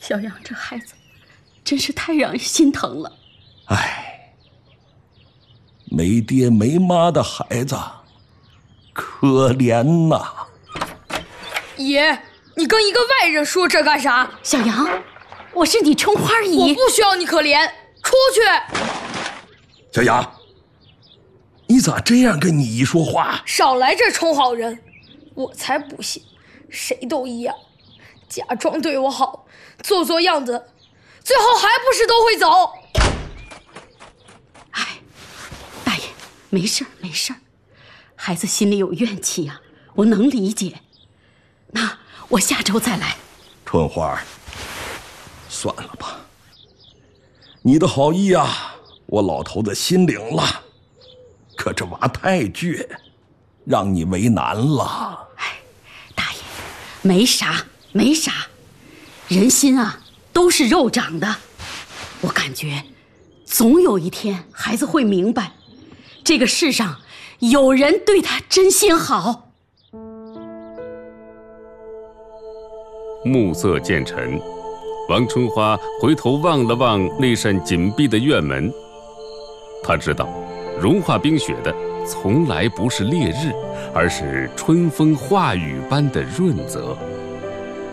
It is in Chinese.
小杨这孩子真是太让人心疼了。 哎，没爹没妈的孩子，可怜呐！ 爷，你跟一个外人说这干啥？ 小杨，我是你春花姨， 我不需要你可怜，出去！ 小杨，你咋这样跟你姨说话？ 少来这充好人，我才不信，谁都一样，假装对我好，做做样子，最后还不是都会走？ 哎，大爷，没事没事，孩子心里有怨气呀，我能理解。那我下周再来。 春花，算了吧，你的好意啊，我老头子心领了，可这娃太倔，让你为难了。 哎，大爷，没啥没啥，人心啊都是肉长的，我感觉总有一天孩子会明白，这个世上有人对他真心好。 暮色渐沉，王春花回头望了望那扇紧闭的院门，她知道融化冰雪的从来不是烈日，而是春风化雨般的润泽。